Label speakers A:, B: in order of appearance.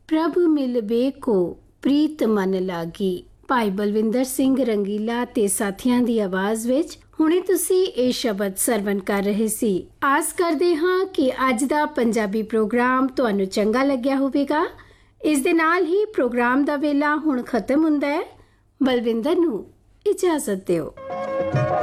A: ਪ੍ਰਭ ਮਿਲਵੇ ਕੋ ਪ੍ਰੀਤ ਮਨ ਲਾਗੀ। ਭਾਈ ਬਲਵਿੰਦਰ ਸਿੰਘ ਰੰਗੀਲਾ ਤੇ ਸਾਥੀਆਂ ਦੀ ਆਵਾਜ਼ ਵਿੱਚ ਹੁਣੇ ਤੁਸੀਂ ਇਹ ਸ਼ਬਦ ਸਰਵਣ ਕਰ ਰਹੇ ਸੀ। ਆਸ ਕਰਦੇ ਹਾਂ ਕਿ ਅੱਜ ਦਾ ਪੰਜਾਬੀ ਪ੍ਰੋਗਰਾਮ ਤੁਹਾਨੂੰ ਚੰਗਾ ਲੱਗਿਆ ਹੋਵੇਗਾ। ਇਸ ਦੇ ਨਾਲ ਹੀ ਪ੍ਰੋਗਰਾਮ ਦਾ ਵੇਲਾ ਹੁਣ ਖਤਮ ਹੁੰਦਾ ਹੈ। ਬਲਵਿੰਦਰ ਨੂੰ ਇਜਾਜ਼ਤ ਦਿਓ।